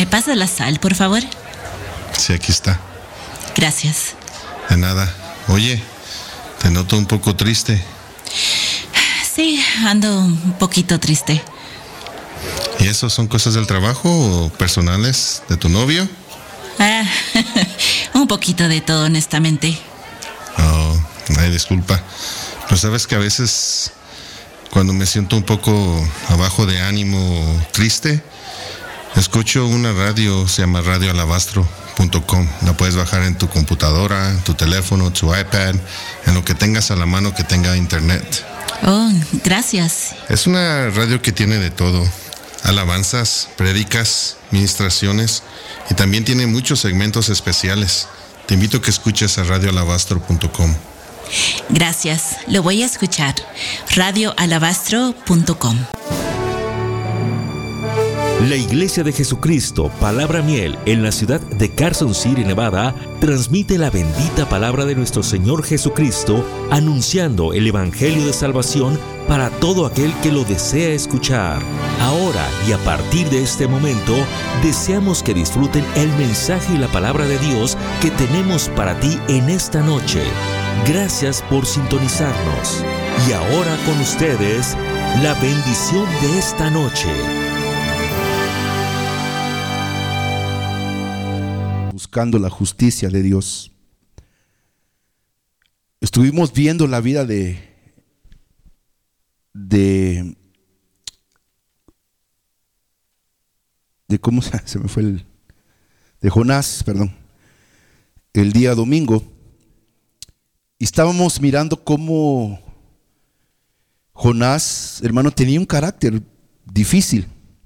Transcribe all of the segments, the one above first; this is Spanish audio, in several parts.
pasa la sal, por favor? Sí, aquí está. Gracias. De nada. Oye, te noto un poco triste. Sí, ando un poquito triste. ¿Y eso son cosas del trabajo o personales de tu novio? Un poquito de todo, honestamente. Oh, ay, disculpa. Pero sabes que a veces, cuando me siento un poco abajo de ánimo, triste, escucho una radio, se llama radioalabastro.com. La puedes bajar en tu computadora, en tu teléfono, tu iPad, en lo que tengas a la mano que tenga internet. Oh, gracias. Es una radio que tiene de todo. Alabanzas, prédicas, ministraciones, y también tiene muchos segmentos especiales. Te invito a que escuches a radioalabastro.com. Gracias, lo voy a escuchar. radioalabastro.com. La Iglesia de Jesucristo, Palabra Miel, en la ciudad de Carson City, Nevada, transmite la bendita palabra de nuestro Señor Jesucristo, anunciando el Evangelio de salvación para todo aquel que lo desea escuchar. Ahora y a partir de este momento, deseamos que disfruten el mensaje y la palabra de Dios que tenemos para ti en esta noche. Gracias por sintonizarnos. Y ahora con ustedes, la bendición de esta noche. Buscando la justicia de Dios. Estuvimos viendo la vida de cómo se me fue de Jonás, perdón, el día domingo, y estábamos mirando cómo Jonás, hermano, tenía un carácter difícil,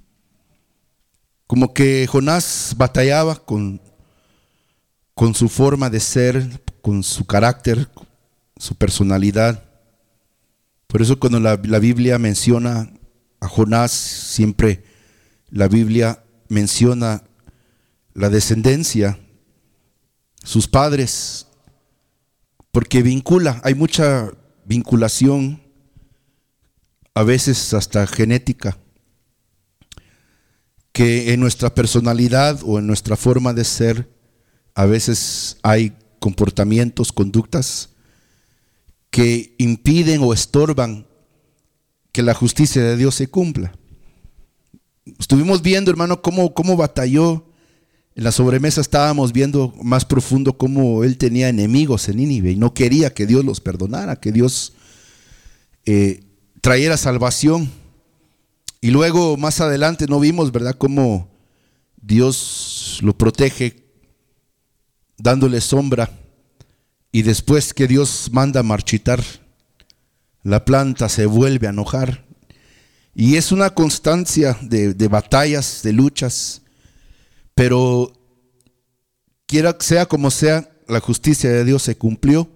como que Jonás batallaba con su forma de ser, con su carácter, su personalidad. Por eso cuando la Biblia menciona a Jonás, siempre la Biblia menciona la descendencia, sus padres, porque hay mucha vinculación, a veces hasta genética, que en nuestra personalidad o en nuestra forma de ser, a veces hay comportamientos, conductas que impiden o estorban que la justicia de Dios se cumpla. Estuvimos viendo, hermano, cómo batalló. En la sobremesa estábamos viendo más profundo cómo él tenía enemigos en Nínive y no quería que Dios los perdonara, que Dios trayera salvación. Y luego más adelante no vimos, ¿verdad?, cómo Dios lo protege dándole sombra, y después que Dios manda marchitar la planta se vuelve a enojar, y es una constancia de batallas, de luchas, pero quiera sea como sea, la justicia de Dios se cumplió,